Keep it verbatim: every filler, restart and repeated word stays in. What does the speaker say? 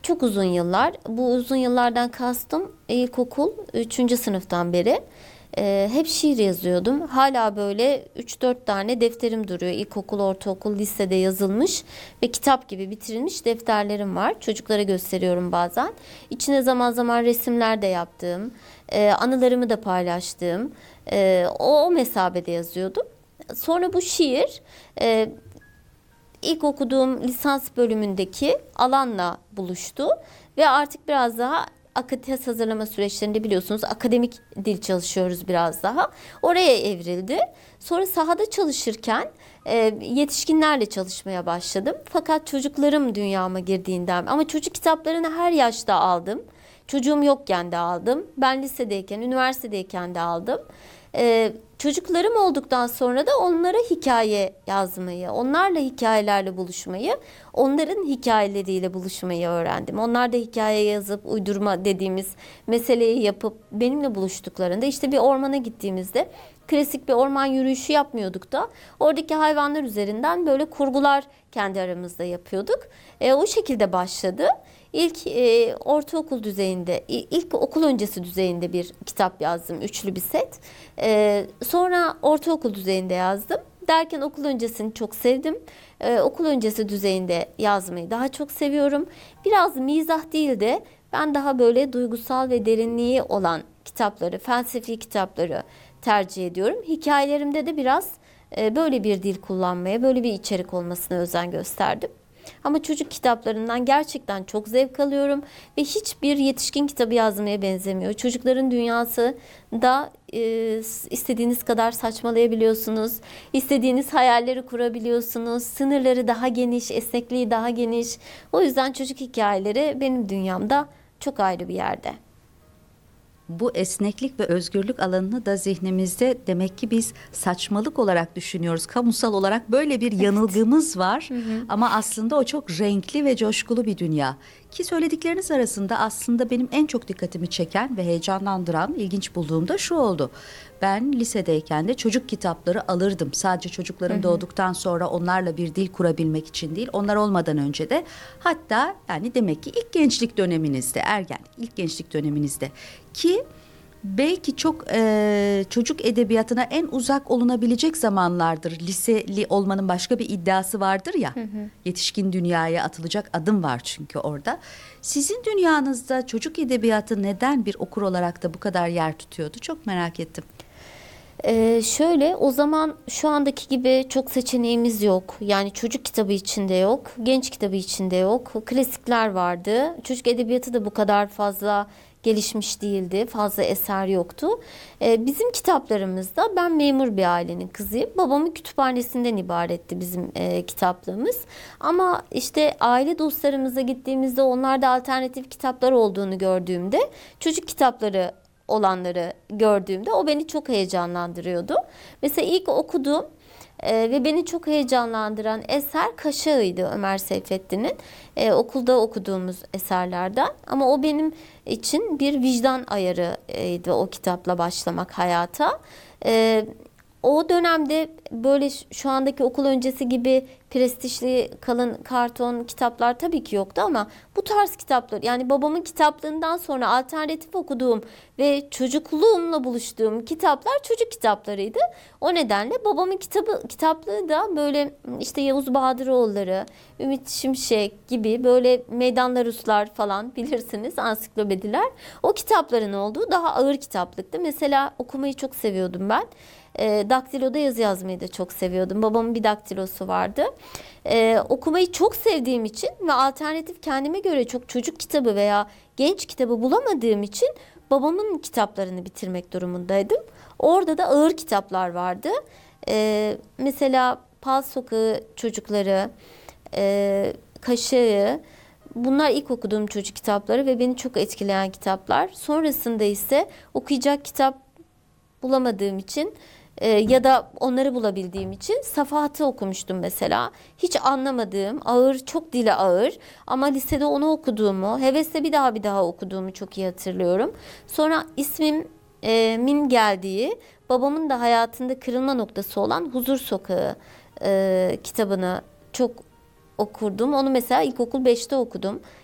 Çok uzun yıllar. Bu uzun yıllardan kastım ilkokul üçüncü sınıftan beri. Ee, hep şiir yazıyordum. Hala böyle üç dört tane defterim duruyor. İlkokul, ortaokul, lisede yazılmış ve kitap gibi bitirilmiş defterlerim var. Çocuklara gösteriyorum bazen. İçine zaman zaman resimler de yaptığım, e, anılarımı da paylaştığım, e, o, o mesabede yazıyordum. Sonra bu şiir e, ilk okuduğum lisans bölümündeki alanla buluştu ve artık biraz daha tez hazırlama süreçlerinde biliyorsunuz akademik dil çalışıyoruz biraz daha. Oraya evrildi. Sonra sahada çalışırken e, yetişkinlerle çalışmaya başladım. Fakat çocuklarım dünyama girdiğinden ama çocuk kitaplarını her yaşta aldım. Çocuğum yokken de aldım. Ben lisedeyken, üniversitedeyken de aldım. Ee, çocuklarım olduktan sonra da onlara hikaye yazmayı, onlarla hikayelerle buluşmayı, onların hikayeleriyle buluşmayı öğrendim. Onlar da hikaye yazıp uydurma dediğimiz meseleyi yapıp benimle buluştuklarında işte bir ormana gittiğimizde klasik bir orman yürüyüşü yapmıyorduk da oradaki hayvanlar üzerinden böyle kurgular kendi aramızda yapıyorduk. E, o şekilde başladı. İlk e, ortaokul düzeyinde, ilk okul öncesi düzeyinde bir kitap yazdım, üçlü bir set. E, sonra ortaokul düzeyinde yazdım. Derken okul öncesini çok sevdim. E, okul öncesi düzeyinde yazmayı daha çok seviyorum. Biraz mizah değil de ben daha böyle duygusal ve derinliği olan kitapları, felsefi kitapları tercih ediyorum. Hikayelerimde de biraz e, böyle bir dil kullanmaya, böyle bir içerik olmasına özen gösterdim. Ama çocuk kitaplarından gerçekten çok zevk alıyorum ve hiçbir yetişkin kitabı yazmaya benzemiyor. Çocukların dünyası da e, istediğiniz kadar saçmalayabiliyorsunuz. İstediğiniz hayalleri kurabiliyorsunuz. Sınırları daha geniş, esnekliği daha geniş. O yüzden çocuk hikayeleri benim dünyamda çok ayrı bir yerde. Bu esneklik ve özgürlük alanını da zihnimizde demek ki biz saçmalık olarak düşünüyoruz. Kamusal olarak böyle bir yanılgımız var. Hı hı. Ama aslında o çok renkli ve coşkulu bir dünya. Ki söyledikleriniz arasında aslında benim en çok dikkatimi çeken ve heyecanlandıran, ilginç bulduğum da şu oldu. Ben lisedeyken de çocuk kitapları alırdım. Sadece çocuklarım hı hı. doğduktan sonra onlarla bir dil kurabilmek için değil, onlar olmadan önce de. Hatta yani demek ki ilk gençlik döneminizde, ergenlik, ilk gençlik döneminizde ki belki çok e, çocuk edebiyatına en uzak olunabilecek zamanlardır. Liseli olmanın başka bir iddiası vardır ya. Hı hı. Yetişkin dünyaya atılacak adım var çünkü orada. Sizin dünyanızda çocuk edebiyatı neden bir okur olarak da bu kadar yer tutuyordu? Çok merak ettim. Ee, şöyle o zaman şu andaki gibi çok seçeneğimiz yok. Yani çocuk kitabı içinde yok, genç kitabı içinde yok. Klasikler vardı. Çocuk edebiyatı da bu kadar fazla gelişmiş değildi. Fazla eser yoktu. Ee, bizim kitaplarımızda ben memur bir ailenin kızıyım. Babamın kütüphanesinden ibaretti bizim e, kitaplığımız. Ama işte aile dostlarımıza gittiğimizde onlarda alternatif kitaplar olduğunu gördüğümde çocuk kitapları olanları gördüğümde o beni çok heyecanlandırıyordu. Mesela ilk okuduğum e, ve beni çok heyecanlandıran eser Kaşağı'ydı, Ömer Seyfettin'in. E, okulda okuduğumuz eserlerden. Ama o benim için bir vicdan ayarıydı o kitapla başlamak hayata. E, O dönemde böyle şu andaki okul öncesi gibi prestijli kalın karton kitaplar tabii ki yoktu ama bu tarz kitaplar, yani babamın kitaplığından sonra alternatif okuduğum ve çocukluğumla buluştuğum kitaplar çocuk kitaplarıydı. O nedenle babamın kitabı kitaplığı da böyle işte Yavuz Bahadıroğulları, Ümit Şimşek gibi böyle Meydanlar Ruslar falan bilirsiniz, ansiklopediler. O kitapların olduğu daha ağır kitaplıktı. Mesela okumayı çok seviyordum ben. E, daktiloda yazı yazmayı da çok seviyordum. Babamın bir daktilosu vardı. E, okumayı çok sevdiğim için ve alternatif kendime göre çok çocuk kitabı veya genç kitabı bulamadığım için babamın kitaplarını bitirmek durumundaydım. Orada da ağır kitaplar vardı. E, mesela Pal Sokağı Çocukları, e, Kaşığı, bunlar ilk okuduğum çocuk kitapları ve beni çok etkileyen kitaplar. Sonrasında ise okuyacak kitap bulamadığım için e, ya da onları bulabildiğim için Safahat'ı okumuştum mesela. Hiç anlamadığım, ağır, çok dili ağır ama lisede onu okuduğumu, hevesle bir daha bir daha okuduğumu çok iyi hatırlıyorum. Sonra ismimin geldiği, babamın da hayatında kırılma noktası olan Huzur Sokağı e, kitabını çok okurdum. Onu mesela ilkokul beşte okudum.